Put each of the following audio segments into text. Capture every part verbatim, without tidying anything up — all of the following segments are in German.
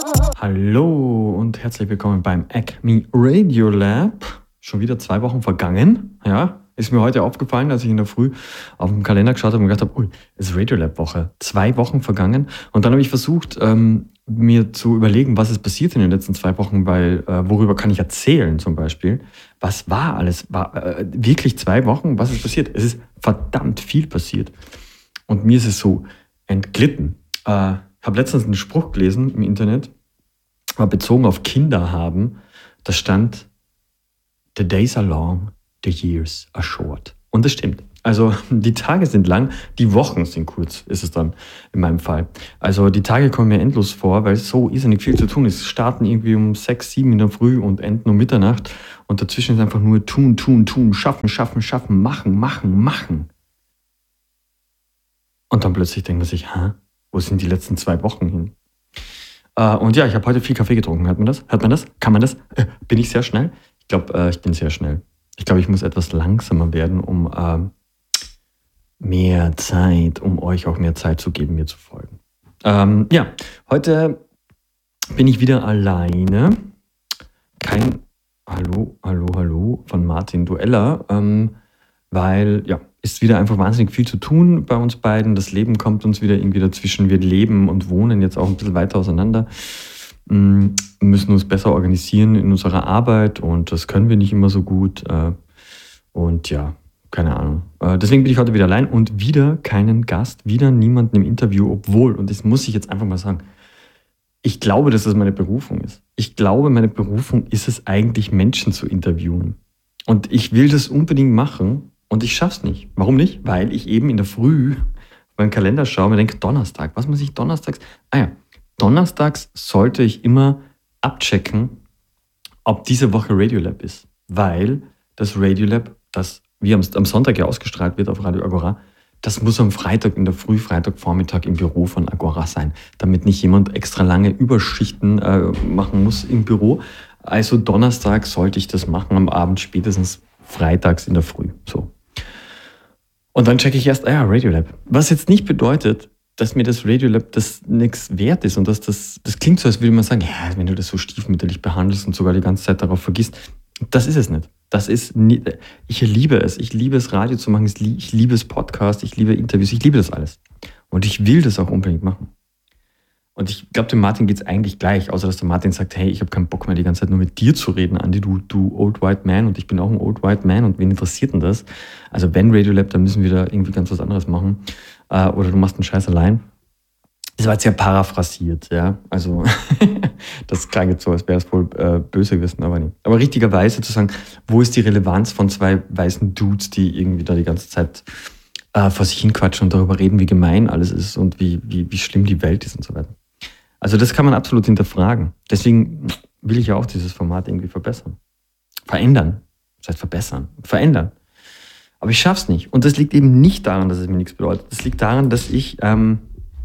Hallo und herzlich willkommen beim Acme Radio Lab. Schon wieder zwei Wochen vergangen. Ja, ist mir heute aufgefallen, als ich in der Früh auf den Kalender geschaut habe und gedacht habe, ui, es ist Radio Lab Woche. Zwei Wochen vergangen. Und dann habe ich versucht, ähm, mir zu überlegen, was ist passiert in den letzten zwei Wochen, weil äh, worüber kann ich erzählen zum Beispiel. Was war alles? War äh, wirklich zwei Wochen? Was ist passiert? Es ist verdammt viel passiert. Und mir ist es so entglitten. Äh, Ich habe letztens einen Spruch gelesen im Internet, war bezogen auf Kinder haben. Da stand, the days are long, the years are short. Und das stimmt. Also die Tage sind lang, die Wochen sind kurz, ist es dann in meinem Fall. Also die Tage kommen mir endlos vor, weil es so irrsinnig viel zu tun ist. Es starten irgendwie um sechs, sieben in der Früh und enden um Mitternacht. Und dazwischen ist einfach nur tun, tun, tun, schaffen, schaffen, schaffen, machen, machen, machen. Und dann plötzlich denkt man sich, hä? Wo sind die letzten zwei Wochen hin? Äh, und ja, ich habe heute viel Kaffee getrunken. Hört man das? Hört man das? Kann man das? Äh, bin ich sehr schnell? Ich glaube, äh, ich bin sehr schnell. Ich glaube, ich muss etwas langsamer werden, um äh, mehr Zeit, um euch auch mehr Zeit zu geben, mir zu folgen. Ähm, ja, heute bin ich wieder alleine. Kein Hallo, Hallo, Hallo von Martin Dueller, ähm, weil, ja, ist wieder einfach wahnsinnig viel zu tun bei uns beiden. Das Leben kommt uns wieder irgendwie dazwischen. Wir leben und wohnen jetzt auch ein bisschen weiter auseinander. Wir müssen uns besser organisieren in unserer Arbeit und das können wir nicht immer so gut. Und ja, keine Ahnung. Deswegen bin ich heute wieder allein und wieder keinen Gast, wieder niemanden im Interview, obwohl, und das muss ich jetzt einfach mal sagen, ich glaube, dass das meine Berufung ist. Ich glaube, meine Berufung ist es eigentlich, Menschen zu interviewen. Und ich will das unbedingt machen. Und ich schaff's nicht. Warum nicht? Weil ich eben in der Früh auf meinen Kalender schaue und mir denke, Donnerstag, was muss ich donnerstags? Ah ja, donnerstags sollte ich immer abchecken, ob diese Woche Radiolab ist. Weil das Radiolab, das wie am, am Sonntag ja ausgestrahlt wird auf Radio Agora, das muss am Freitag in der Früh, Freitagvormittag im Büro von Agora sein, damit nicht jemand extra lange Überschichten äh, machen muss im Büro. Also Donnerstag sollte ich das machen, am Abend spätestens freitags in der Früh. So. Und dann checke ich erst, ah ja, Radiolab. Was jetzt nicht bedeutet, dass mir das Radiolab das nichts wert ist und dass das, das klingt so, als würde man sagen, ja, wenn du das so stiefmütterlich behandelst und sogar die ganze Zeit darauf vergisst. Das ist es nicht. Das ist nie, ich liebe es. Ich liebe es, Radio zu machen. Ich liebe es, Podcast. Ich liebe Interviews. Ich liebe das alles. Und ich will das auch unbedingt machen. Und ich glaube, dem Martin geht es eigentlich gleich, außer dass der Martin sagt, hey, ich habe keinen Bock mehr, die ganze Zeit nur mit dir zu reden, Andi, du, du Old White Man, und ich bin auch ein Old White Man, und wen interessiert denn das? Also wenn Radiolab, dann müssen wir da irgendwie ganz was anderes machen. Äh, oder du machst einen Scheiß allein. Das war jetzt ja paraphrasiert, ja. Also das klang jetzt so, als wäre es wohl äh, böse gewesen, aber nicht. Aber richtigerweise zu sagen, wo ist die Relevanz von zwei weißen Dudes, die irgendwie da die ganze Zeit äh, vor sich hinquatschen und darüber reden, wie gemein alles ist und wie, wie, wie schlimm die Welt ist und so weiter. Also das kann man absolut hinterfragen. Deswegen will ich ja auch dieses Format irgendwie verbessern. Verändern. Das heißt verbessern. Verändern. Aber ich schaff's nicht. Und das liegt eben nicht daran, dass es mir nichts bedeutet. Das liegt daran, dass ich, ähm,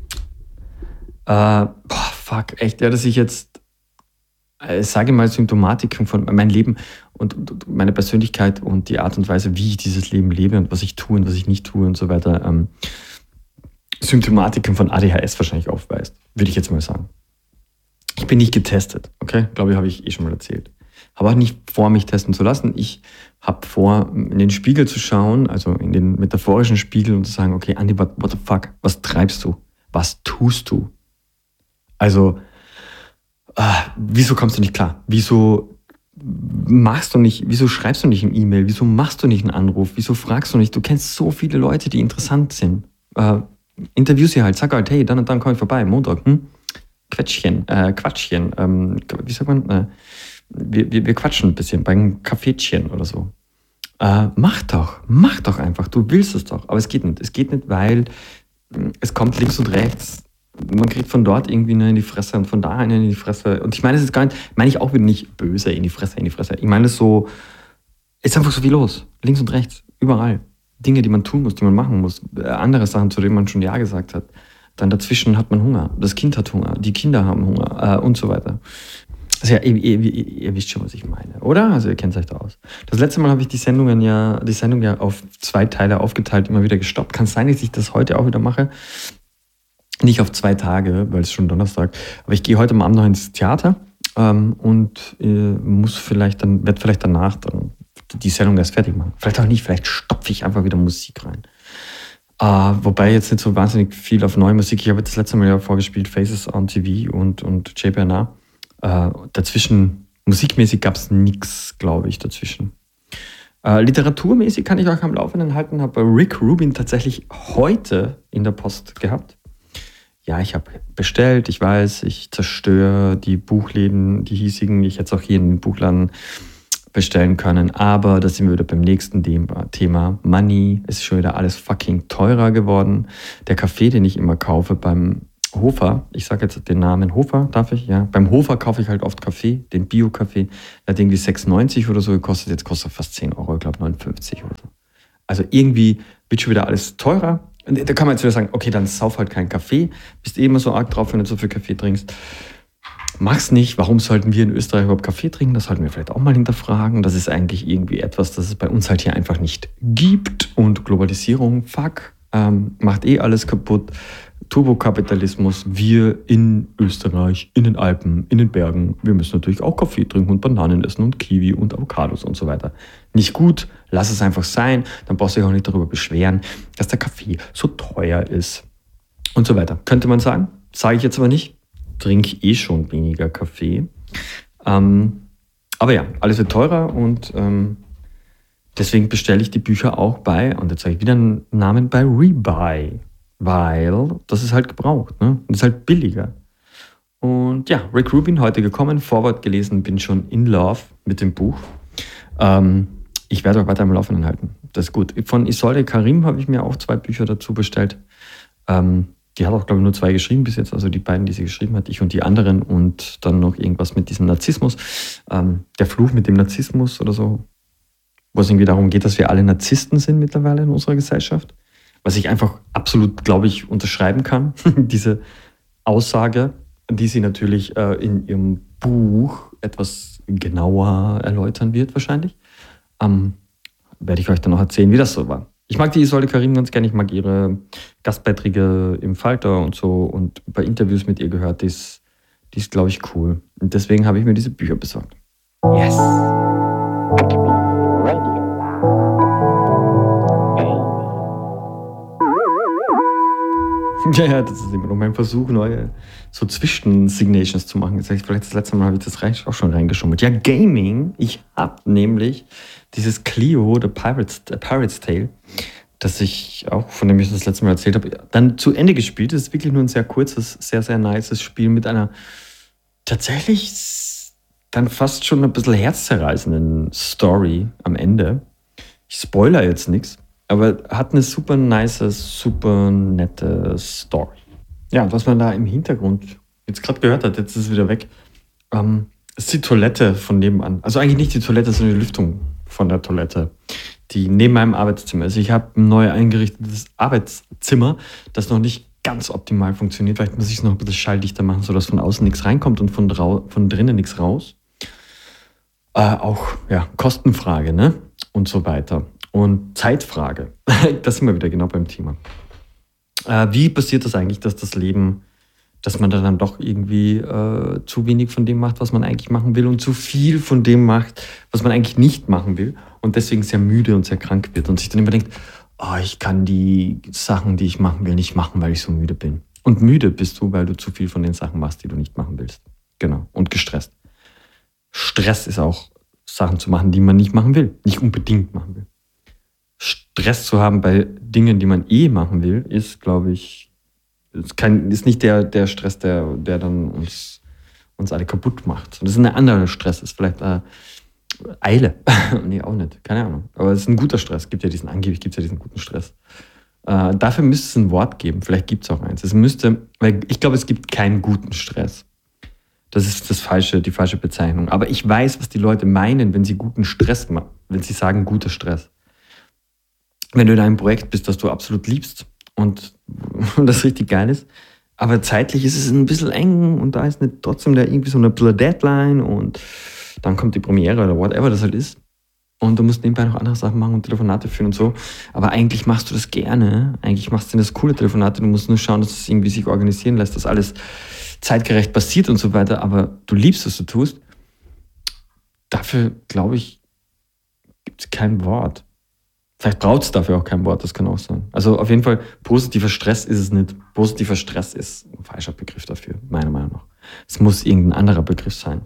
äh, boah, fuck, echt, ja, dass ich jetzt, äh, sage mal, Symptomatiken von meinem Leben und, und, und meine Persönlichkeit und die Art und Weise, wie ich dieses Leben lebe und was ich tue und was ich nicht tue und so weiter, ähm, Symptomatiken von A D H S wahrscheinlich aufweist, würde ich jetzt mal sagen. Ich bin nicht getestet, okay? Glaube ich, habe ich eh schon mal erzählt. Habe auch nicht vor, mich testen zu lassen. Ich habe vor, in den Spiegel zu schauen, also in den metaphorischen Spiegel, und zu sagen, okay, Andi, what, what the fuck? Was treibst du? Was tust du? Also, äh, wieso kommst du nicht klar? Wieso machst du nicht, wieso schreibst du nicht eine E-Mail? Wieso machst du nicht einen Anruf? Wieso fragst du nicht? Du kennst so viele Leute, die interessant sind. Äh, Interview sie halt, sag halt, hey, dann und dann komme ich vorbei, Montag, hm? Quetschchen, äh, Quatschchen, ähm, wie sagt man, äh, wir, wir, wir quatschen ein bisschen beim Kaffeetchen oder so. Äh, mach doch, mach doch einfach, du willst es doch, aber es geht nicht. Es geht nicht, weil es kommt links und rechts, man kriegt von dort irgendwie eine in die Fresse und von da eine in die Fresse. Und ich meine, es ist gar nicht, meine ich auch wieder nicht böse in die Fresse, in die Fresse. Ich meine es so, es ist einfach so viel los, links und rechts, überall. Dinge, die man tun muss, die man machen muss, andere Sachen, zu denen man schon Ja gesagt hat. Dann dazwischen hat man Hunger, das Kind hat Hunger, die Kinder haben Hunger äh, und so weiter. Also ja, ihr, ihr, ihr wisst schon, was ich meine, oder? Also ihr kennt euch da aus. Das letzte Mal habe ich die Sendungen ja, die Sendung ja auf zwei Teile aufgeteilt, immer wieder gestoppt. Kann es sein, dass ich das heute auch wieder mache? Nicht auf zwei Tage, weil es schon Donnerstag. Aber ich gehe heute am Abend noch ins Theater ähm, und äh, muss vielleicht dann, werde vielleicht danach dann die Sendung erst fertig machen. Vielleicht auch nicht, vielleicht stopfe ich einfach wieder Musik rein. Äh, wobei jetzt nicht so wahnsinnig viel auf neue Musik. Ich habe das letzte Mal ja vorgespielt, Faces on T V und, und J P N A. Äh, dazwischen, musikmäßig gab es nichts, glaube ich, dazwischen. Äh, literaturmäßig kann ich euch am Laufenden halten, habe Rick Rubin tatsächlich heute in der Post gehabt. Ja, ich habe bestellt, ich weiß, ich zerstöre die Buchläden, die hiesigen. Ich hätte es auch hier in den Buchladen bestellen können. Aber da sind wir wieder beim nächsten Thema. Money, es ist schon wieder alles fucking teurer geworden. Der Kaffee, den ich immer kaufe beim Hofer, ich sage jetzt den Namen Hofer, darf ich? Ja. Beim Hofer kaufe ich halt oft Kaffee, den Bio-Kaffee. Der hat irgendwie sechs neunzig oder so gekostet. Jetzt kostet er fast zehn Euro, ich glaube neunundfünfzig oder so. Also irgendwie wird schon wieder alles teurer. Da kann man jetzt wieder sagen, okay, dann sauf halt keinen Kaffee. Bist eh immer so arg drauf, wenn du so viel Kaffee trinkst. Mach's nicht. Warum sollten wir in Österreich überhaupt Kaffee trinken? Das sollten wir vielleicht auch mal hinterfragen. Das ist eigentlich irgendwie etwas, das es bei uns halt hier einfach nicht gibt. Und Globalisierung, fuck, ähm, macht eh alles kaputt. Turbokapitalismus, wir in Österreich, in den Alpen, in den Bergen, wir müssen natürlich auch Kaffee trinken und Bananen essen und Kiwi und Avocados und so weiter. Nicht gut, lass es einfach sein, dann brauchst du dich auch nicht darüber beschweren, dass der Kaffee so teuer ist und so weiter. Könnte man sagen, sage ich jetzt aber nicht, trinke eh schon weniger Kaffee. Ähm, aber ja, alles wird teurer und ähm, deswegen bestelle ich die Bücher auch bei, und jetzt sage ich wieder einen Namen, bei Rebuy. Weil das ist halt gebraucht, ne? Und das ist halt billiger. Und ja, Rick Rubin heute gekommen, Vorwort gelesen, bin schon in love mit dem Buch. Ähm, ich werde auch weiter am Laufenden halten. Das ist gut. Von Isolde Karim habe ich mir auch zwei Bücher dazu bestellt. Ähm, die hat auch, glaube ich, nur zwei geschrieben bis jetzt, also die beiden, die sie geschrieben hat, ich und die anderen. Und dann noch irgendwas mit diesem Narzissmus. Ähm, der Fluch mit dem Narzissmus oder so. Wo es irgendwie darum geht, dass wir alle Narzissten sind mittlerweile in unserer Gesellschaft. Was ich einfach absolut, glaube ich, unterschreiben kann, diese Aussage, die sie natürlich äh, in ihrem Buch etwas genauer erläutern wird wahrscheinlich. Ähm, werde ich euch dann noch erzählen, wie das so war. Ich mag die Isolde Karim ganz gerne, ich mag ihre Gastbeiträge im Falter und so und ein paar Interviews mit ihr gehört, die ist, die ist glaube ich, cool. Und deswegen habe ich mir diese Bücher besorgt. Yes! Ja, ja, das ist immer noch mein Versuch, neue so Zwischensignations zu machen. Jetzt ich, vielleicht das letzte Mal habe ich das rein, auch schon reingeschummelt. Ja, Gaming. Ich habe nämlich dieses Clio, The Pirate's, The Pirate's Tale, das ich auch, von dem ich das letzte Mal erzählt habe, dann zu Ende gespielt. Das ist wirklich nur ein sehr kurzes, sehr, sehr nices Spiel mit einer tatsächlich dann fast schon ein bisschen herzzerreißenden Story am Ende. Ich spoiler jetzt nichts. Aber hat eine super nice, super nette Story. Ja, und was man da im Hintergrund jetzt gerade gehört hat, jetzt ist es wieder weg, ähm, ist die Toilette von nebenan. Also eigentlich nicht die Toilette, sondern die Lüftung von der Toilette, die neben meinem Arbeitszimmer ist. Ich habe ein neu eingerichtetes Arbeitszimmer, das noch nicht ganz optimal funktioniert. Vielleicht muss ich es noch ein bisschen schalldichter machen, sodass von außen nichts reinkommt und von, drau- von drinnen nichts raus. Äh, auch, ja, Kostenfrage, ne? Und so weiter. Und Zeitfrage, da sind wir wieder genau beim Thema. Äh, wie passiert das eigentlich, dass das Leben, dass man da dann doch irgendwie äh, zu wenig von dem macht, was man eigentlich machen will und zu viel von dem macht, was man eigentlich nicht machen will und deswegen sehr müde und sehr krank wird und sich dann immer denkt, oh, ich kann die Sachen, die ich machen will, nicht machen, weil ich so müde bin. Und müde bist du, weil du zu viel von den Sachen machst, die du nicht machen willst. Genau. Und gestresst. Stress ist auch Sachen zu machen, die man nicht machen will, nicht unbedingt machen will. Stress zu haben bei Dingen, die man eh machen will, ist, glaube ich, ist, kein, ist nicht der, der Stress, der, der dann uns, uns alle kaputt macht. Das ist ein anderer Stress, ist vielleicht äh, Eile. Nee, auch nicht, keine Ahnung. Aber es ist ein guter Stress, gibt ja diesen, angeblich gibt es ja diesen guten Stress. Äh, dafür müsste es ein Wort geben, vielleicht gibt es auch eins. Es müsste, weil ich glaube, es gibt keinen guten Stress. Das ist das falsche, die falsche Bezeichnung. Aber ich weiß, was die Leute meinen, wenn sie guten Stress machen, wenn sie sagen, guter Stress. Wenn du in einem Projekt bist, das du absolut liebst und, und das richtig geil ist, aber zeitlich ist es ein bisschen eng und da ist nicht trotzdem da irgendwie so eine Deadline und dann kommt die Premiere oder whatever das halt ist. und du musst nebenbei noch andere Sachen machen und Telefonate führen und so. Aber eigentlich machst du das gerne. Eigentlich machst du das coole Telefonate. Du musst nur schauen, dass es irgendwie sich organisieren lässt, dass alles zeitgerecht passiert und so weiter. Aber du liebst, was du tust. Dafür, glaube ich, gibt es kein Wort. Vielleicht braucht es dafür auch kein Wort, das kann auch sein. Also auf jeden Fall, positiver Stress ist es nicht. Positiver Stress ist ein falscher Begriff dafür, meiner Meinung nach. Es muss irgendein anderer Begriff sein.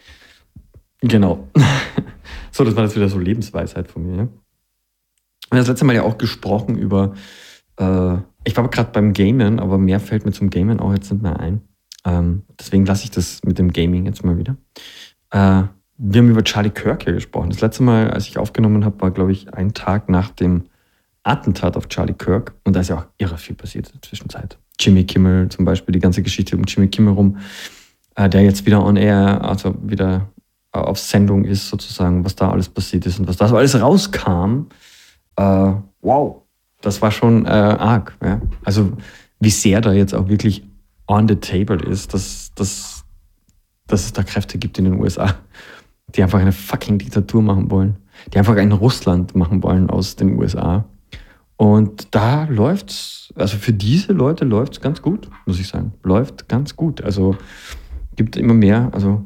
Genau. So, das war jetzt wieder so Lebensweisheit von mir. Ja? Wir haben das letzte Mal ja auch gesprochen über, äh, ich war gerade beim Gamen, aber mehr fällt mir zum Gamen auch jetzt nicht mehr ein. Ähm, deswegen lasse ich das mit dem Gaming jetzt mal wieder. Äh, wir haben über Charlie Kirk hier gesprochen. Das letzte Mal, als ich aufgenommen habe, war, glaube ich, ein Tag nach dem Attentat auf Charlie Kirk. Und da ist ja auch irre viel passiert in der Zwischenzeit. Jimmy Kimmel zum Beispiel, die ganze Geschichte um Jimmy Kimmel rum, äh, der jetzt wieder on air, also wieder auf Sendung ist sozusagen, was da alles passiert ist und was da so alles rauskam. Äh, wow, das war schon äh, arg. Ja? Also wie sehr da jetzt auch wirklich on the table ist, dass, dass, dass es da Kräfte gibt in den U S A, die einfach eine fucking Diktatur machen wollen, die einfach ein Russland machen wollen aus den U S A. Und da läuft's, also für diese Leute läuft's ganz gut, muss ich sagen. Läuft ganz gut. Also gibt immer mehr, also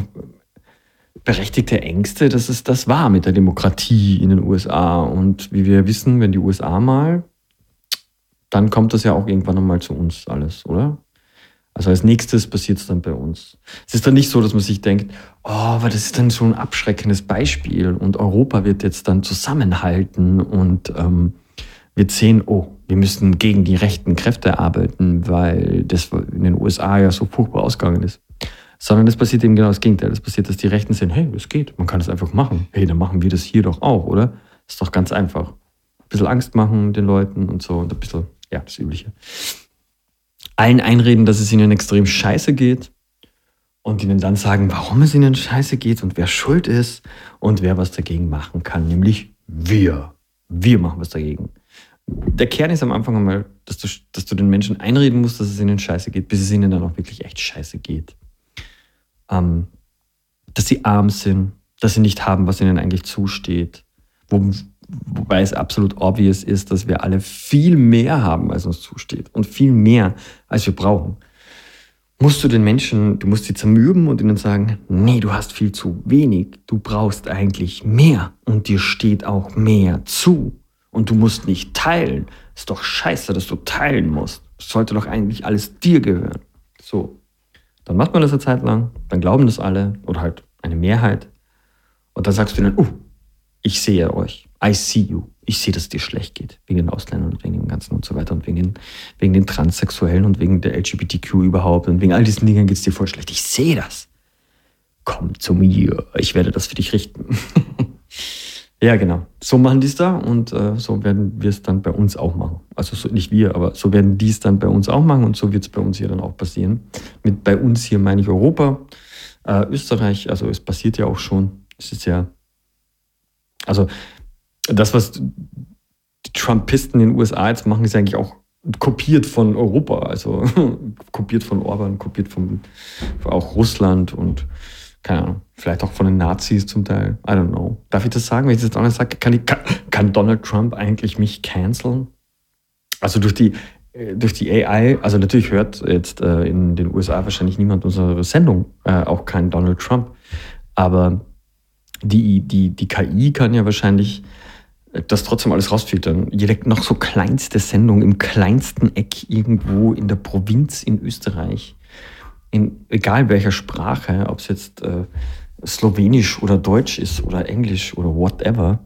berechtigte Ängste, dass es das war mit der Demokratie in den U S A. Und wie wir wissen, wenn die U S A mal, dann kommt das ja auch irgendwann nochmal zu uns alles, oder? Also als nächstes passiert es dann bei uns. Es ist dann nicht so, dass man sich denkt, oh, aber das ist dann so ein abschreckendes Beispiel und Europa wird jetzt dann zusammenhalten und ähm, wird sehen, oh, wir müssen gegen die rechten Kräfte arbeiten, weil das in den U S A ja so furchtbar ausgegangen ist. Sondern es passiert eben genau das Gegenteil. Es passiert, dass die Rechten sehen, hey, es geht, man kann das einfach machen. Hey, dann machen wir das hier doch auch, oder? Das ist doch ganz einfach. Ein bisschen Angst machen den Leuten und so und ein bisschen, ja, das Übliche. Allen einreden, dass es ihnen extrem scheiße geht und ihnen dann sagen, warum es ihnen scheiße geht und wer schuld ist und wer was dagegen machen kann, nämlich wir. Wir machen was dagegen. Der Kern ist am Anfang einmal, dass du, dass du den Menschen einreden musst, dass es ihnen scheiße geht, bis es ihnen dann auch wirklich echt scheiße geht. Ähm, dass sie arm sind, dass sie nicht haben, was ihnen eigentlich zusteht. Wo, wobei es absolut obvious ist, dass wir alle viel mehr haben, als uns zusteht. Und viel mehr, als wir brauchen. Musst du den Menschen, du musst sie zermürben und ihnen sagen, nee, du hast viel zu wenig, du brauchst eigentlich mehr und dir steht auch mehr zu. Und du musst nicht teilen. Ist doch scheiße, dass du teilen musst. Das sollte doch eigentlich alles dir gehören. So. Dann macht man das eine Zeit lang, dann glauben das alle oder halt eine Mehrheit. Und dann sagst du ihnen, oh, ich sehe euch, I see you. Ich sehe, dass es dir schlecht geht, wegen den Ausländern und wegen dem Ganzen und so weiter und wegen den, wegen den Transsexuellen und wegen der L G B T Q überhaupt und wegen all diesen Dingen geht es dir voll schlecht. Ich sehe das. Komm zu mir, ich werde das für dich richten. Ja, genau. So machen die es da und äh, so werden wir es dann bei uns auch machen. Also so, nicht wir, aber so werden die es dann bei uns auch machen und so wird es bei uns hier dann auch passieren. Mit bei uns hier meine ich Europa, äh, Österreich, also es passiert ja auch schon. Es ist ja, also das, was die Trumpisten in den U S A jetzt machen, ist eigentlich auch kopiert von Europa, also kopiert von Orban, kopiert von auch Russland und keine Ahnung, vielleicht auch von den Nazis zum Teil. I don't know. Darf ich das sagen? Wenn ich das jetzt auch nicht sage, kann, ich, kann, kann Donald Trump eigentlich mich canceln? Also durch die, durch die A I, also natürlich hört jetzt äh, in den U S A wahrscheinlich niemand unsere Sendung, äh, auch kein Donald Trump. Aber die, die, die K I kann ja wahrscheinlich das trotzdem alles rausfiltern. Jede noch so kleinste Sendung im kleinsten Eck irgendwo in der Provinz in Österreich, in egal welcher Sprache, ob es jetzt äh, Slowenisch oder Deutsch ist oder Englisch oder whatever,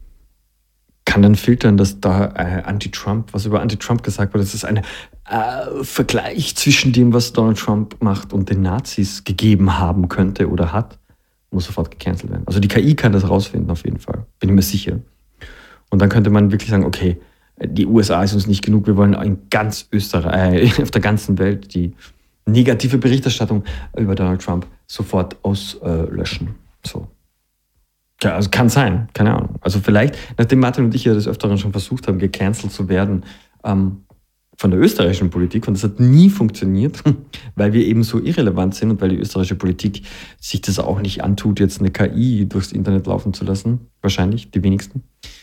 kann dann filtern, dass da äh, Anti-Trump, was über Anti-Trump gesagt wird, das ist ein äh, Vergleich zwischen dem, was Donald Trump macht und den Nazis gegeben haben könnte oder hat, muss sofort gecancelt werden. Also die K I kann das rausfinden auf jeden Fall, bin ich mir sicher. Und dann könnte man wirklich sagen, okay, die U S A ist uns nicht genug, wir wollen in ganz Österreich, äh, auf der ganzen Welt die negative Berichterstattung über Donald Trump sofort auslöschen. Äh, so. Ja, also kann sein, keine Ahnung. Also vielleicht, nachdem Martin und ich ja des Öfteren schon versucht haben, gecancelt zu werden, ähm, von der österreichischen Politik, und das hat nie funktioniert, weil wir eben so irrelevant sind und weil die österreichische Politik sich das auch nicht antut, jetzt eine K I durchs Internet laufen zu lassen. Wahrscheinlich, die wenigsten.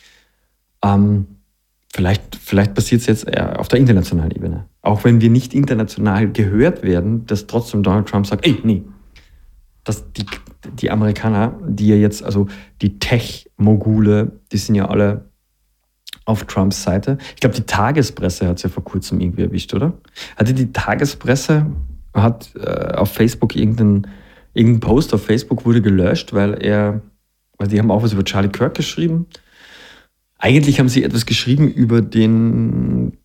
Ähm, vielleicht vielleicht passiert es jetzt eher auf der internationalen Ebene. Auch wenn wir nicht international gehört werden, dass trotzdem Donald Trump sagt, ey, nee, dass die, die Amerikaner, die ja jetzt, also die Tech-Mogule, die sind ja alle auf Trumps Seite. Ich glaube, die Tagespresse hat es ja vor kurzem irgendwie erwischt, oder? Hatte die Tagespresse, hat äh, auf Facebook irgendein, irgendein Post auf Facebook wurde gelöscht, weil er, weil die haben auch was über Charlie Kirk geschrieben. Eigentlich haben sie etwas geschrieben über den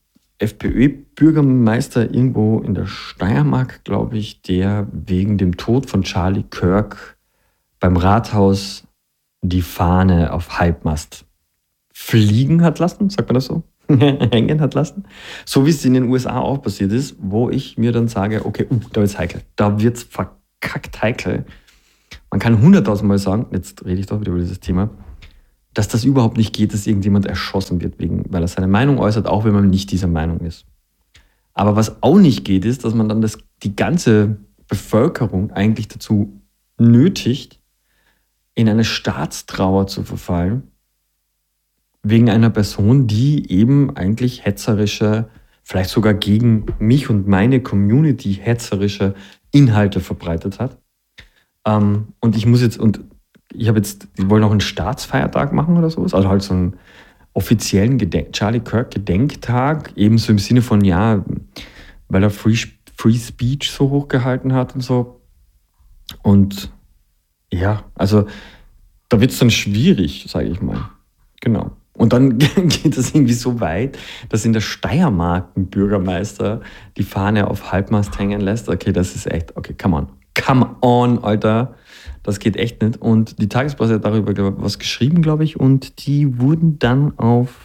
FPÖ-Bürgermeister irgendwo in der Steiermark, glaube ich, der wegen dem Tod von Charlie Kirk beim Rathaus die Fahne auf Halbmast fliegen hat lassen, sagt man das so? Hängen hat lassen. So wie es in den U S A auch passiert ist, wo ich mir dann sage, okay, uh, da wird's heikel. Da wird's verkackt heikel. Man kann hunderttausend Mal sagen, jetzt rede ich doch wieder über dieses Thema, dass das überhaupt nicht geht, dass irgendjemand erschossen wird, wegen, weil er seine Meinung äußert, auch wenn man nicht dieser Meinung ist. Aber was auch nicht geht, ist, dass man dann das, die ganze Bevölkerung eigentlich dazu nötigt, in eine Staatstrauer zu verfallen, wegen einer Person, die eben eigentlich hetzerische, vielleicht sogar gegen mich und meine Community hetzerische Inhalte verbreitet hat. Ähm, und ich muss jetzt, und ich habe jetzt, die wollen auch einen Staatsfeiertag machen oder sowas, also halt so einen offiziellen Gedenk- Charlie Kirk Gedenktag, ebenso im Sinne von, ja, weil er Free, Free Speech so hochgehalten hat und so. Und ja, also da wird es dann schwierig, sage ich mal. Genau. Und dann geht es irgendwie so weit, dass in der Steiermark ein Bürgermeister die Fahne auf Halbmast hängen lässt. Okay, das ist echt, okay, come on. Come on, Alter. Das geht echt nicht. Und die Tagespresse hat darüber was geschrieben, glaube ich. Und die wurden dann auf,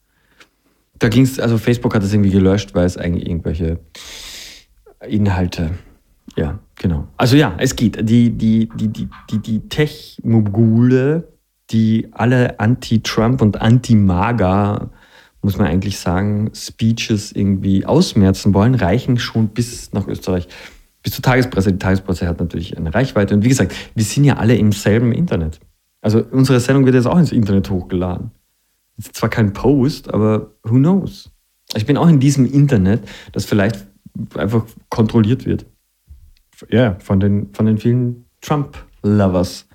da ging es, also Facebook hat das irgendwie gelöscht, weil es eigentlich irgendwelche Inhalte, ja, genau. Also ja, es geht. Die, die, die, die, die, die Tech-Mogule, die alle Anti-Trump und Anti-MAGA, muss man eigentlich sagen, Speeches irgendwie ausmerzen wollen, reichen schon bis nach Österreich, bis zur Tagespresse. Die Tagespresse hat natürlich eine Reichweite. Und wie gesagt, wir sind ja alle im selben Internet. Also unsere Sendung wird jetzt auch ins Internet hochgeladen. Das ist zwar kein Post, aber who knows? Ich bin auch in diesem Internet, das vielleicht einfach kontrolliert wird. Ja, von den, von den vielen Trump-Lovers.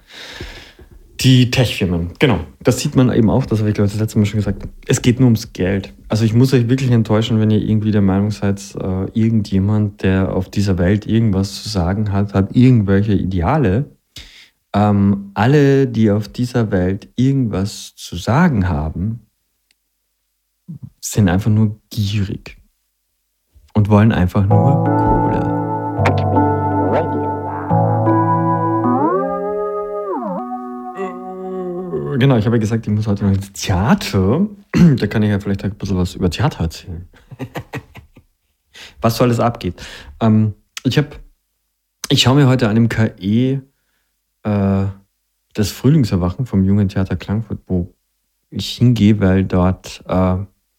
Die Tech-Firmen, genau. Das sieht man eben auch, das habe ich glaube ich das letzte Mal schon gesagt. Es geht nur ums Geld. Also ich muss euch wirklich enttäuschen, wenn ihr irgendwie der Meinung seid, äh, irgendjemand, der auf dieser Welt irgendwas zu sagen hat, hat irgendwelche Ideale. Ähm, alle, die auf dieser Welt irgendwas zu sagen haben, sind einfach nur gierig und wollen einfach nur Kohle. Genau, ich habe ja gesagt, ich muss heute noch ins Theater. Da kann ich ja vielleicht ein bisschen was über Theater erzählen. Was so alles abgeht. Ähm, ich habe, ich schaue mir heute an dem K E äh, das Frühlingserwachen vom Jungen Theater Klagenfurt, wo ich hingehe, weil dort äh,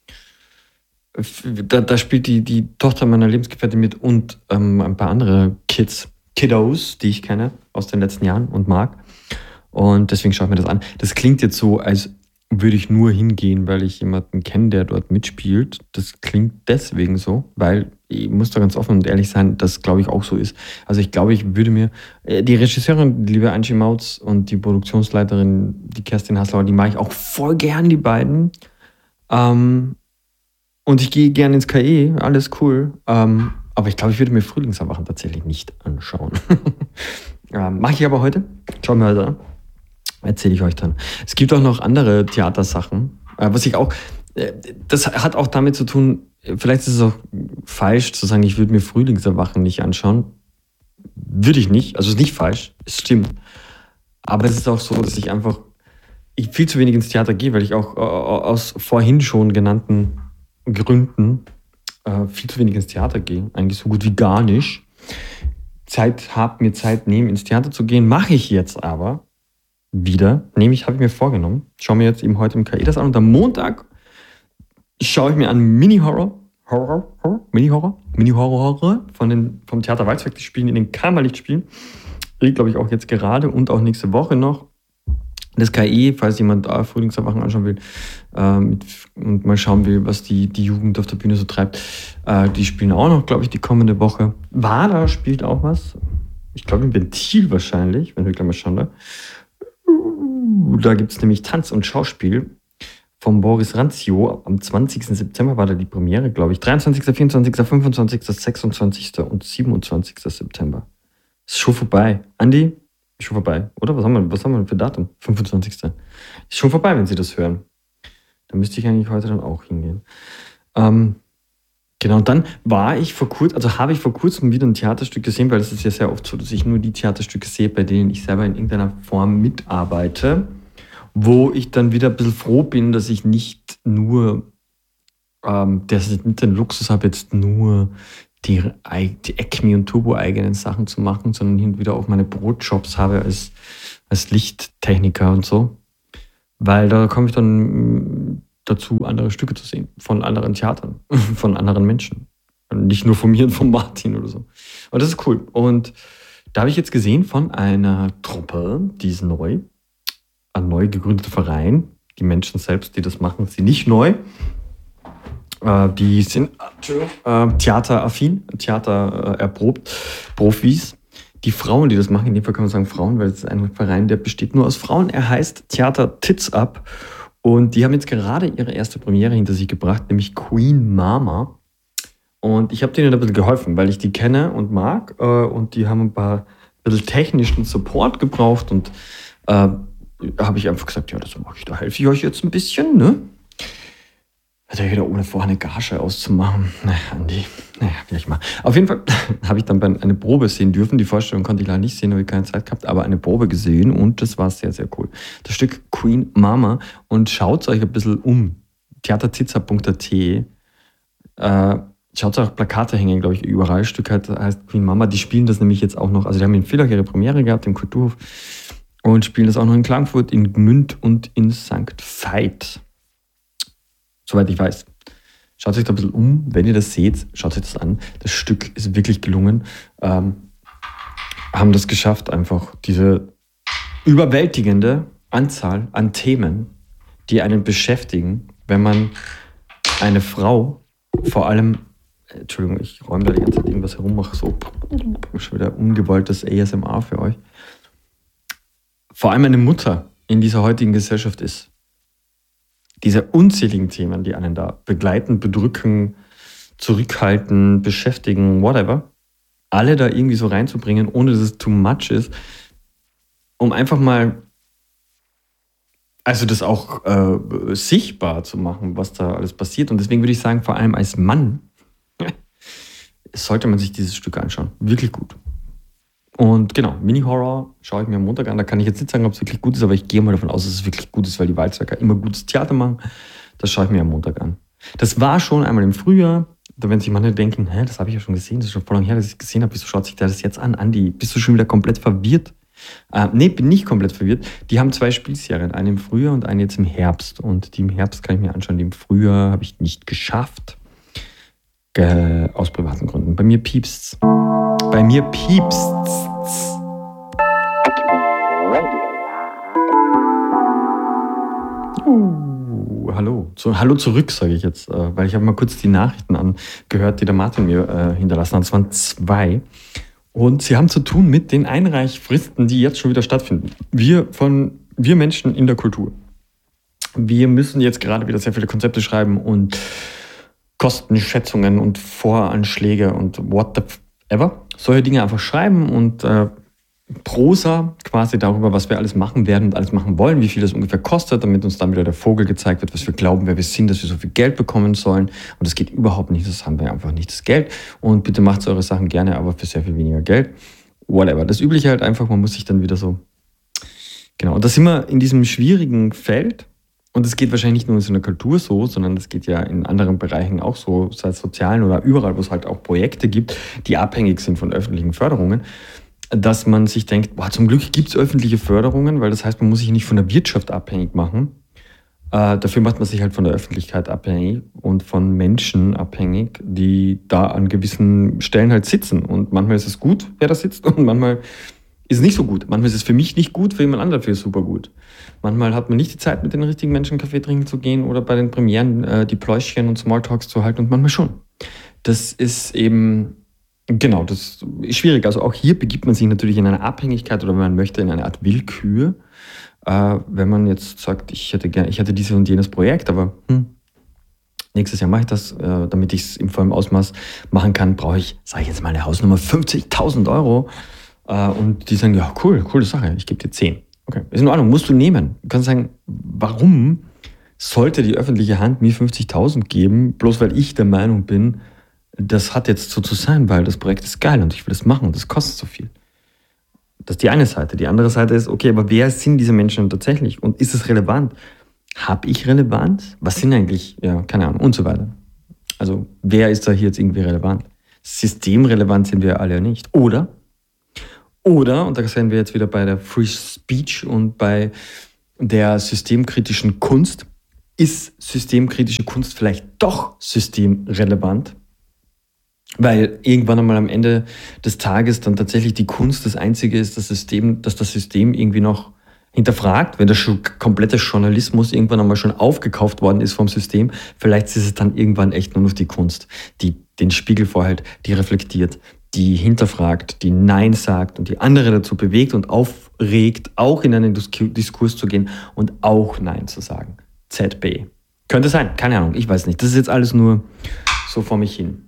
da, da spielt die, die Tochter meiner Lebensgefährtin mit und ähm, ein paar andere Kids, Kiddos, die ich kenne aus den letzten Jahren und mag. Und deswegen schaue ich mir das an. Das klingt jetzt so, als würde ich nur hingehen, weil ich jemanden kenne, der dort mitspielt. Das klingt deswegen so, weil ich muss da ganz offen und ehrlich sein, das glaube ich auch so ist. Also ich glaube, ich würde mir, die Regisseurin, die liebe Angie Mautz und die Produktionsleiterin, die Kerstin Haslauer, die mag ich auch voll gern, die beiden. Ähm, und ich gehe gerne ins K E, alles cool. Ähm, aber ich glaube, ich würde mir Frühlingserwachen tatsächlich nicht anschauen. ähm, Mache ich aber heute. Schauen wir heute an. Erzähle ich euch dann. Es gibt auch noch andere Theatersachen, äh, was ich auch, äh, das hat auch damit zu tun, vielleicht ist es auch falsch zu sagen, ich würde mir Frühlingserwachen nicht anschauen. Würde ich nicht, also es ist nicht falsch, es stimmt. Aber es ist auch so, dass ich einfach ich viel zu wenig ins Theater gehe, weil ich auch äh, aus vorhin schon genannten Gründen äh, viel zu wenig ins Theater gehe. Eigentlich so gut wie gar nicht. Zeit habe, mir Zeit nehmen, ins Theater zu gehen, mache ich jetzt aber wieder. Nehme ich, habe ich mir vorgenommen. Schaue mir jetzt eben heute im K E das an und am Montag schaue ich mir an Mini-Horror, Horror, Horror, Mini-Horror, Mini-Horror von den, vom Theater Walzwerk. Die spielen in den Kammerlichtspielen. Ich glaube ich auch jetzt gerade und auch nächste Woche noch. Das K I, falls jemand äh, Frühlingserwachen anschauen will äh, mit, und mal schauen will, was die, die Jugend auf der Bühne so treibt, äh, die spielen auch noch, glaube ich, die kommende Woche. WADA spielt auch was. Ich glaube im Ventil wahrscheinlich, wenn wir gleich mal schauen da. Da gibt es nämlich Tanz und Schauspiel von Boris Ranzio. Am zwanzigsten September war da die Premiere, glaube ich. dreiundzwanzigsten, vierundzwanzigsten, fünfundzwanzigsten, sechsundzwanzigsten und siebenundzwanzigsten September. Ist schon vorbei. Andi? Ist schon vorbei, oder? Was haben wir, was haben wir für Datum? fünfundzwanzigsten Ist schon vorbei, wenn Sie das hören. Da müsste ich eigentlich heute dann auch hingehen. Ähm, genau, und dann war ich vor kurzem, also habe ich vor kurzem wieder ein Theaterstück gesehen, weil es ist ja sehr oft so, dass ich nur die Theaterstücke sehe, bei denen ich selber in irgendeiner Form mitarbeite, wo ich dann wieder ein bisschen froh bin, dass ich nicht nur, ähm, dass ich nicht den Luxus habe, jetzt nur die, die Acme und Turbo eigenen Sachen zu machen, sondern hin und wieder auch meine Brotjobs habe als, als Lichttechniker und so. Weil da komme ich dann dazu, andere Stücke zu sehen. Von anderen Theatern, von anderen Menschen. Und nicht nur von mir und von Martin oder so. Und das ist cool. Und da habe ich jetzt gesehen von einer Truppe, die ist neu, ein neu gegründeter Verein. Die Menschen selbst, die das machen, sind nicht neu. Die sind äh, theateraffin, Theater äh, erprobt, Profis. Die Frauen, die das machen, in dem Fall kann man sagen Frauen, weil es ist ein Verein, der besteht nur aus Frauen. Er heißt Theater Tits Up und die haben jetzt gerade ihre erste Premiere hinter sich gebracht, nämlich Queen Mama. Und ich habe denen ein bisschen geholfen, weil ich die kenne und mag äh, und die haben ein paar ein bisschen technischen Support gebraucht und äh, habe ich einfach gesagt, ja, das mache ich, da helfe ich euch jetzt ein bisschen, ne? Also wieder ohne vorher eine Gage auszumachen. Naja, Andi, naja, vielleicht mal. Auf jeden Fall habe ich dann eine Probe sehen dürfen. Die Vorstellung konnte ich leider nicht sehen, habe ich keine Zeit gehabt, aber eine Probe gesehen und das war sehr, sehr cool. Das Stück Queen Mama und schaut euch ein bisschen um. theatertitzer punkt a t äh, Schaut euch Plakate hängen, glaube ich, überall. Das Stück heißt Queen Mama. Die spielen das nämlich jetzt auch noch, also die haben in Villach ihre Premiere gehabt, im Kulturhof und spielen das auch noch in Klagenfurt, in Gmünd und in Sankt Veit. Soweit ich weiß. Schaut euch da ein bisschen um, wenn ihr das seht, schaut euch das an. Das Stück ist wirklich gelungen. Ähm, haben das geschafft, einfach diese überwältigende Anzahl an Themen, die einen beschäftigen, wenn man eine Frau, vor allem, Entschuldigung, ich räume da die ganze Zeit irgendwas herum, mache so schon wieder ungewolltes A S M R für euch, vor allem eine Mutter in dieser heutigen Gesellschaft ist. Diese unzähligen Themen, die einen da begleiten, bedrücken, zurückhalten, beschäftigen, whatever, alle da irgendwie so reinzubringen, ohne dass es too much ist, um einfach mal, also das auch äh, sichtbar zu machen, was da alles passiert. Und deswegen würde ich sagen, vor allem als Mann, sollte man sich dieses Stück anschauen. Wirklich gut. Und genau, Mini-Horror schaue ich mir am Montag an. Da kann ich jetzt nicht sagen, ob es wirklich gut ist, aber ich gehe mal davon aus, dass es wirklich gut ist, weil die Walzwerker immer gutes Theater machen. Das schaue ich mir am Montag an. Das war schon einmal im Frühjahr. Da werden sich manche denken, hä, das habe ich ja schon gesehen, das ist schon vor lange her, dass ich es gesehen habe. Wieso schaut sich der das jetzt an? Andi, bist du schon wieder komplett verwirrt? Äh, nee, bin nicht komplett verwirrt. Die haben zwei Spielserien, eine im Frühjahr und eine jetzt im Herbst. Und die im Herbst kann ich mir anschauen, die im Frühjahr habe ich nicht geschafft. Äh, aus privaten Gründen. Bei mir piepst's. Bei mir piepst's. Uh, hallo. So, hallo zurück, sage ich jetzt, äh, weil ich habe mal kurz die Nachrichten angehört, die der Martin mir äh, hinterlassen hat. Es waren zwei. Und sie haben zu tun mit den Einreichfristen, die jetzt schon wieder stattfinden. Wir von wir Menschen in der Kultur. Wir müssen jetzt gerade wieder sehr viele Konzepte schreiben und Kostenschätzungen und Voranschläge und what the ever. Solche Dinge einfach schreiben und äh, Prosa quasi darüber, was wir alles machen werden und alles machen wollen, wie viel das ungefähr kostet, damit uns dann wieder der Vogel gezeigt wird, was wir glauben, wer wir sind, dass wir so viel Geld bekommen sollen. Und das geht überhaupt nicht, das haben wir einfach nicht, das Geld. Und bitte macht eure Sachen gerne, aber für sehr viel weniger Geld. Whatever. Das Übliche halt einfach, man muss sich dann wieder so... Genau, und da sind wir in diesem schwierigen Feld. Und es geht wahrscheinlich nicht nur in so einer Kultur so, sondern es geht ja in anderen Bereichen auch so, sei es sozialen oder überall, wo es halt auch Projekte gibt, die abhängig sind von öffentlichen Förderungen, dass man sich denkt, boah, zum Glück gibt es öffentliche Förderungen, weil das heißt, man muss sich nicht von der Wirtschaft abhängig machen. Äh, dafür macht man sich halt von der Öffentlichkeit abhängig und von Menschen abhängig, die da an gewissen Stellen halt sitzen. Und manchmal ist es gut, wer da sitzt, und manchmal ist es nicht so gut. Manchmal ist es für mich nicht gut, für jemand anderen dafür super gut. Manchmal hat man nicht die Zeit, mit den richtigen Menschen Kaffee trinken zu gehen oder bei den Premieren äh, die Pläuschchen und Smalltalks zu halten, und manchmal schon. Das ist eben, genau, das ist schwierig. Also auch hier begibt man sich natürlich in eine Abhängigkeit, oder wenn man möchte, in eine Art Willkür. Äh, wenn man jetzt sagt, ich hätte, gern, ich hätte dieses und jenes Projekt, aber hm, nächstes Jahr mache ich das, äh, damit ich es im vollen Ausmaß machen kann, brauche ich, sage ich jetzt mal, eine Hausnummer fünfzigtausend Euro. Äh, und die sagen, ja, cool, coole Sache, ich gebe dir zehn. Okay, ist in Ordnung, musst du nehmen. Du kannst sagen, warum sollte die öffentliche Hand mir fünfzigtausend geben, bloß weil ich der Meinung bin, das hat jetzt so zu sein, weil das Projekt ist geil und ich will das machen und das kostet so viel. Das ist die eine Seite. Die andere Seite ist, okay, aber wer sind diese Menschen tatsächlich? Und ist es relevant? Habe ich Relevanz? Was sind eigentlich, ja, keine Ahnung, und so weiter. Also, wer ist da hier jetzt irgendwie relevant? Systemrelevant sind wir alle ja nicht. Oder, oder, und da sind wir jetzt wieder bei der Free Speech und bei der systemkritischen Kunst, ist systemkritische Kunst vielleicht doch systemrelevant? Weil irgendwann einmal am Ende des Tages dann tatsächlich die Kunst das Einzige ist, das System, dass das System irgendwie noch hinterfragt, wenn der komplette Journalismus irgendwann einmal schon aufgekauft worden ist vom System. Vielleicht ist es dann irgendwann echt nur noch die Kunst, die den Spiegel vorhält, die reflektiert, die hinterfragt, die Nein sagt und die andere dazu bewegt und aufregt, auch in einen Diskurs zu gehen und auch Nein zu sagen. Z B. Könnte sein, keine Ahnung, ich weiß nicht. Das ist jetzt alles nur so vor mich hin.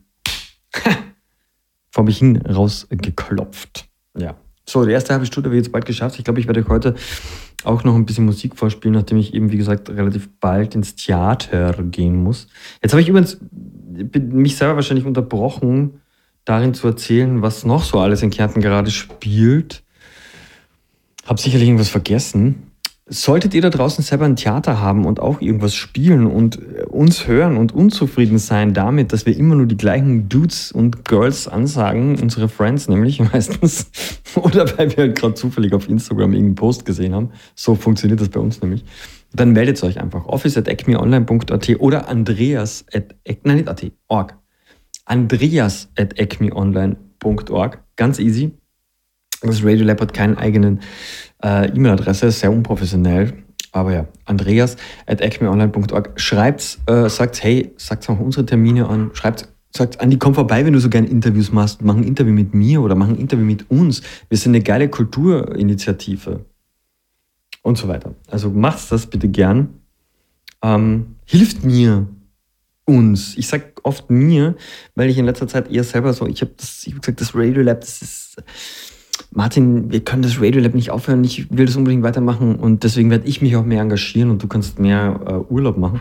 vor mich hin rausgeklopft. Ja. So, die erste halbe Stunde habe ich jetzt bald geschafft. Ich glaube, ich werde heute auch noch ein bisschen Musik vorspielen, nachdem ich eben, wie gesagt, relativ bald ins Theater gehen muss. Jetzt habe ich übrigens mich selber wahrscheinlich unterbrochen, darin zu erzählen, was noch so alles in Kärnten gerade spielt. Habe sicherlich irgendwas vergessen. Solltet ihr da draußen selber ein Theater haben und auch irgendwas spielen und uns hören und unzufrieden sein damit, dass wir immer nur die gleichen Dudes und Girls ansagen, unsere Friends nämlich meistens, oder weil wir halt gerade zufällig auf Instagram irgendeinen Post gesehen haben, so funktioniert das bei uns nämlich, dann meldet euch einfach. office at acmeonline punkt at oder andreas at, nein nicht at, org. andreas at acmeonline punkt org, ganz easy. Das Radiolab hat keinen eigenen äh, E-Mail-Adresse, ist sehr unprofessionell. Aber ja, andreas at acmeonline punkt org. Schreibt, äh, sagt, hey, sagt auch unsere Termine an. Schreibt, sagt, Andi, komm vorbei, wenn du so gerne Interviews machst. Mach ein Interview mit mir oder mach ein Interview mit uns. Wir sind eine geile Kulturinitiative. Und so weiter. Also macht das bitte gern. Ähm, hilft mir, uns. Ich sag oft mir, weil ich in letzter Zeit eher selber so, ich habe das, ich hab gesagt, das Radiolab, das ist... Martin, wir können das Radiolab nicht aufhören, ich will das unbedingt weitermachen und deswegen werde ich mich auch mehr engagieren und du kannst mehr äh, Urlaub machen.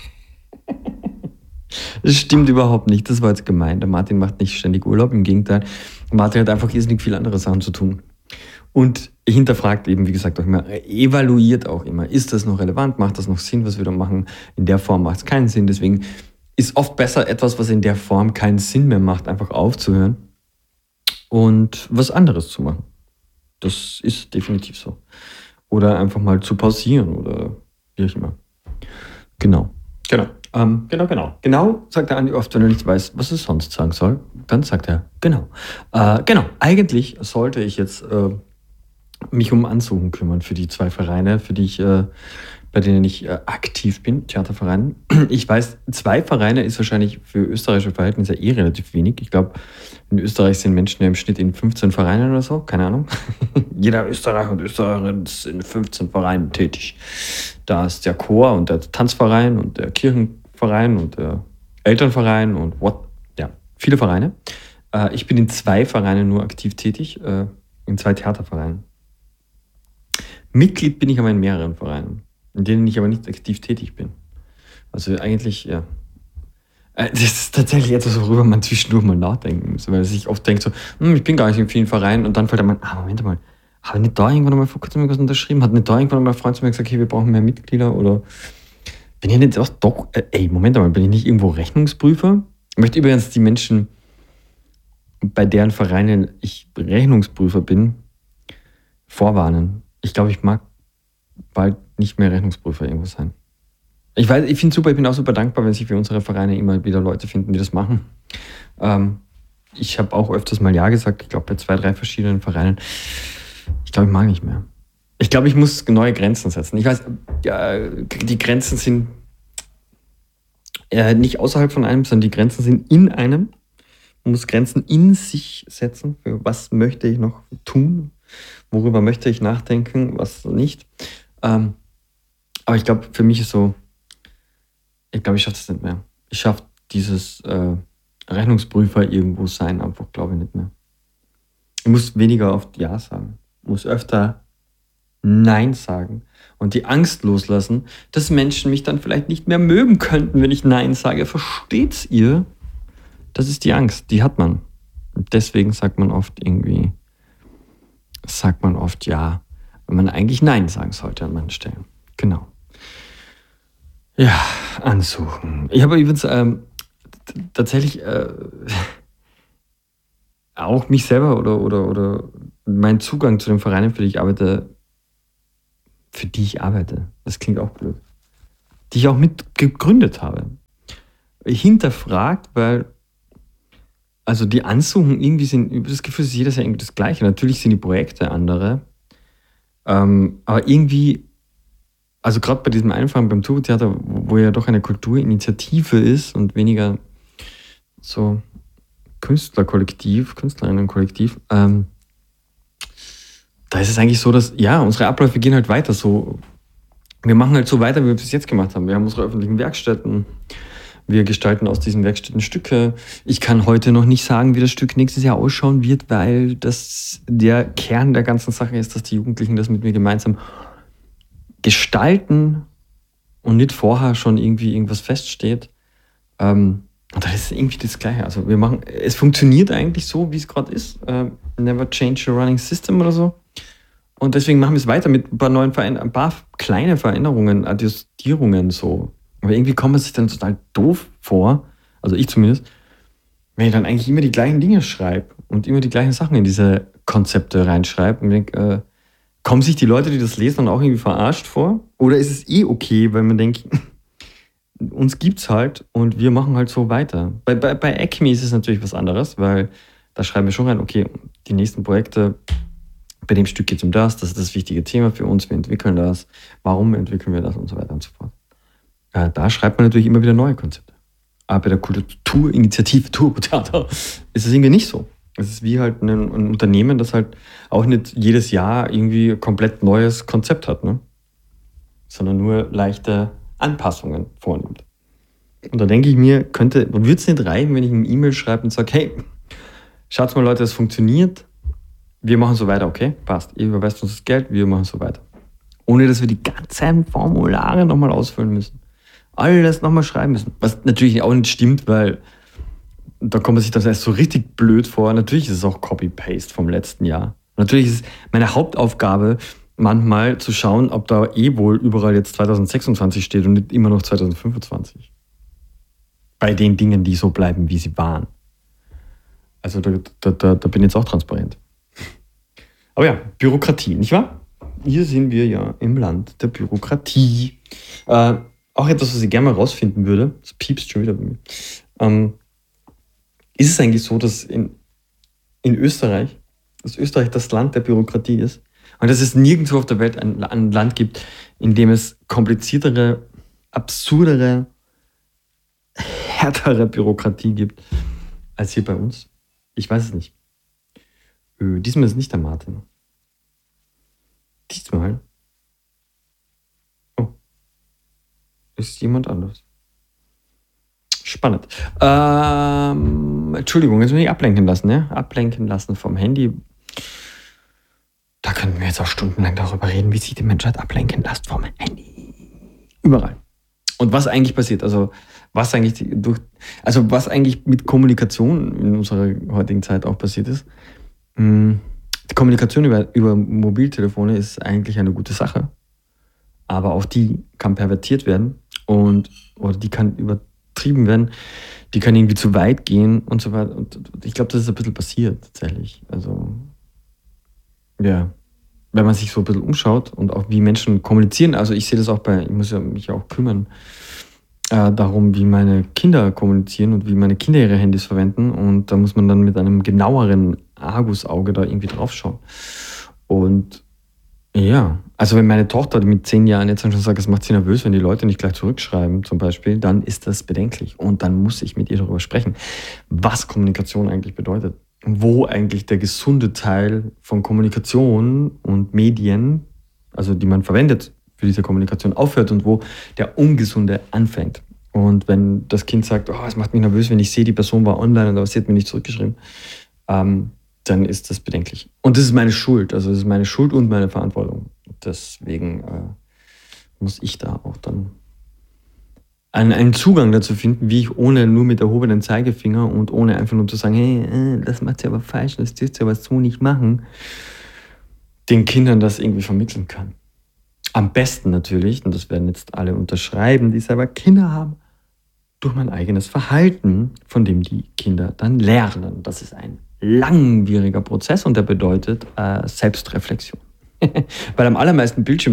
Das stimmt überhaupt nicht, das war jetzt gemein. Der Martin macht nicht ständig Urlaub, im Gegenteil. Martin hat einfach irrsinnig viele andere Sachen zu tun. Und hinterfragt eben, wie gesagt, auch immer, evaluiert auch immer, ist das noch relevant, macht das noch Sinn, was wir da machen? In der Form macht es keinen Sinn, deswegen ist oft besser, etwas, was in der Form keinen Sinn mehr macht, einfach aufzuhören und was anderes zu machen. Das ist definitiv so. Oder einfach mal zu pausieren oder wie auch immer. Genau. Genau. Ähm, genau, genau. Genau, sagt der Andi oft, wenn er nicht weiß, was er sonst sagen soll. Dann sagt er, genau. Äh, genau, eigentlich sollte ich jetzt äh, mich um Ansuchen kümmern für die zwei Vereine, für die ich, äh, bei denen ich äh, aktiv bin, Theatervereinen. Ich weiß, zwei Vereine ist wahrscheinlich für österreichische Verhältnisse eh relativ wenig. Ich glaube, in Österreich sind Menschen ja im Schnitt in fünfzehn Vereinen oder so, keine Ahnung. Jeder Österreicher und Österreicherin ist in fünfzehn Vereinen tätig. Da ist der Chor und der Tanzverein und der Kirchenverein und der Elternverein und what, ja, viele Vereine. Äh, ich bin in zwei Vereinen nur aktiv tätig, äh, in zwei Theatervereinen. Mitglied bin ich aber in mehreren Vereinen, in denen ich aber nicht aktiv tätig bin. Also eigentlich, ja. Das ist tatsächlich etwas, worüber man zwischendurch mal nachdenken muss, weil man sich oft denkt so, hm, ich bin gar nicht in vielen Vereinen und dann fällt man, ah, Moment mal, habe ich nicht da irgendwann mal vor kurzem irgendwas unterschrieben? Hat nicht da irgendwann mal ein Freund zu mir gesagt, okay, wir brauchen mehr Mitglieder oder bin ich nicht auch doch, äh, ey, Moment mal, bin ich nicht irgendwo Rechnungsprüfer? Ich möchte übrigens die Menschen, bei deren Vereinen ich Rechnungsprüfer bin, vorwarnen. Ich glaube, ich mag bald nicht mehr Rechnungsprüfer irgendwo sein. Ich weiß, ich finde super, ich bin auch super dankbar, wenn sich für unsere Vereine immer wieder Leute finden, die das machen. Ähm, ich habe auch öfters mal Ja gesagt, ich glaube bei zwei, drei verschiedenen Vereinen. Ich glaube, ich mag nicht mehr. Ich glaube, ich muss neue Grenzen setzen. Ich weiß, ja, die Grenzen sind äh, nicht außerhalb von einem, sondern die Grenzen sind in einem. Man muss Grenzen in sich setzen. Für was möchte ich noch tun? Worüber möchte ich nachdenken? Was nicht? Ähm, aber ich glaube, für mich ist so, ich glaube, ich schaffe es nicht mehr. Ich schaffe dieses äh, Rechnungsprüfer irgendwo sein einfach, glaube ich, nicht mehr. Ich muss weniger oft Ja sagen. Ich muss öfter Nein sagen und die Angst loslassen, dass Menschen mich dann vielleicht nicht mehr mögen könnten, wenn ich Nein sage. Versteht's ihr? Das ist die Angst, die hat man. Und deswegen sagt man oft irgendwie, sagt man oft Ja, wenn man eigentlich Nein sagen sollte an manchen Stellen. Genau. Ja, ansuchen. Ich habe übrigens ähm, t- tatsächlich äh, auch mich selber oder, oder, oder meinen Zugang zu den Vereinen, für die ich arbeite, für die ich arbeite, das klingt auch blöd, die ich auch mit gegründet habe, hinterfragt, weil also die Ansuchen irgendwie sind, ich habe das Gefühl, es ist jedes Jahr irgendwie das Gleiche. Natürlich sind die Projekte andere, ähm, aber irgendwie, also gerade bei diesem Einfang beim Turbotheater, wo wo ja doch eine Kulturinitiative ist und weniger so Künstlerkollektiv, Künstlerinnenkollektiv, ähm, da ist es eigentlich so, dass, ja, unsere Abläufe gehen halt weiter so. Wir machen halt so weiter, wie wir es bis jetzt gemacht haben. Wir haben unsere öffentlichen Werkstätten, wir gestalten aus diesen Werkstätten Stücke. Ich kann heute noch nicht sagen, wie das Stück nächstes Jahr ausschauen wird, weil das der Kern der ganzen Sache ist, dass die Jugendlichen das mit mir gemeinsam gestalten und nicht vorher schon irgendwie irgendwas feststeht. Ähm, und das ist irgendwie das Gleiche. Also wir machen, es funktioniert eigentlich so, wie es gerade ist. Äh, never change a running system oder so. Und deswegen machen wir es weiter mit ein paar neuen Verein ein paar kleine Veränderungen, Adjustierungen so. Aber irgendwie kommt man sich dann total doof vor, also ich zumindest, wenn ich dann eigentlich immer die gleichen Dinge schreibe und immer die gleichen Sachen in diese Konzepte reinschreibe und denke, äh, kommen sich die Leute, die das lesen, dann auch irgendwie verarscht vor? Oder ist es eh okay, weil man denkt, uns gibt's halt und wir machen halt so weiter. Bei, bei, bei Acme ist es natürlich was anderes, weil da schreiben wir schon rein, okay, die nächsten Projekte, bei dem Stück geht es um das, das ist das wichtige Thema für uns, wir entwickeln das, warum entwickeln wir das und so weiter und so fort. Äh, da schreibt man natürlich immer wieder neue Konzepte. Aber bei der Kulturinitiative Turbotheater ist es irgendwie nicht so. Es ist wie halt ein, ein Unternehmen, das halt auch nicht jedes Jahr irgendwie ein komplett neues Konzept hat, ne? Sondern nur leichte Anpassungen vornimmt. Und da denke ich mir, könnte, würde es nicht reichen, wenn ich eine E-Mail schreibe und sage, hey, schaut mal Leute, es funktioniert, wir machen so weiter, okay? Passt. Ihr überweist uns das Geld, wir machen so weiter. Ohne, dass wir die ganzen Formulare nochmal ausfüllen müssen. Alles nochmal schreiben müssen. Was natürlich auch nicht stimmt, weil da kommt man sich das erst so richtig blöd vor. Natürlich ist es auch Copy-Paste vom letzten Jahr. Natürlich ist es meine Hauptaufgabe, manchmal zu schauen, ob da eh wohl überall jetzt zwanzig sechsundzwanzig steht und nicht immer noch zwanzig fünfundzwanzig. Bei den Dingen, die so bleiben, wie sie waren. Also da, da, da, da bin ich jetzt auch transparent. Aber ja, Bürokratie, nicht wahr? Hier sind wir ja im Land der Bürokratie. Äh, auch etwas, was ich gerne mal rausfinden würde, das piepst schon wieder bei mir. Ähm, ist es eigentlich so, dass in, in Österreich, dass Österreich das Land der Bürokratie ist und dass es nirgendwo auf der Welt ein, ein Land gibt, in dem es kompliziertere, absurdere, härtere Bürokratie gibt, als hier bei uns? Ich weiß es nicht. Ö, diesmal ist es nicht der Martin. Diesmal oh, ist jemand anders. Spannend. Ähm, Entschuldigung, jetzt muss ich ablenken lassen, ne? Ablenken lassen vom Handy. Da könnten wir jetzt auch stundenlang darüber reden, wie sich die Menschheit ablenken lässt vom Handy. Überall. Und was eigentlich passiert, also was eigentlich die, durch, also was eigentlich mit Kommunikation in unserer heutigen Zeit auch passiert ist. Mh, die Kommunikation über, über Mobiltelefone ist eigentlich eine gute Sache, aber auch die kann pervertiert werden und oder die kann übertrieben werden, die kann irgendwie zu weit gehen und so weiter. Und ich glaube, das ist ein bisschen passiert tatsächlich. Also ja, wenn man sich so ein bisschen umschaut und auch wie Menschen kommunizieren, also ich sehe das auch bei, ich muss ja mich auch kümmern, äh, darum, wie meine Kinder kommunizieren und wie meine Kinder ihre Handys verwenden. Und da muss man dann mit einem genaueren Argusauge da irgendwie drauf schauen. Und ja, also wenn meine Tochter mit zehn Jahren jetzt schon sagt, es macht sie nervös, wenn die Leute nicht gleich zurückschreiben zum Beispiel, dann ist das bedenklich. Und dann muss ich mit ihr darüber sprechen, was Kommunikation eigentlich bedeutet. Wo eigentlich der gesunde Teil von Kommunikation und Medien, also die man verwendet für diese Kommunikation, aufhört und wo der ungesunde anfängt. Und wenn das Kind sagt, oh, es macht mich nervös, wenn ich sehe, die Person war online und aber sie hat mir nicht zurückgeschrieben, ähm, dann ist das bedenklich. Und das ist meine Schuld. Also das ist meine Schuld und meine Verantwortung. Deswegen äh, muss ich da auch dann einen, einen Zugang dazu finden, wie ich ohne nur mit erhobenen Zeigefinger und ohne einfach nur zu sagen, hey, äh, das macht sie aber falsch, das dürft ihr aber so nicht machen, den Kindern das irgendwie vermitteln kann. Am besten natürlich, und das werden jetzt alle unterschreiben, die selber Kinder haben, durch mein eigenes Verhalten, von dem die Kinder dann lernen. Das ist ein langwieriger Prozess und der bedeutet äh, Selbstreflexion. Weil am allermeisten Bildschirm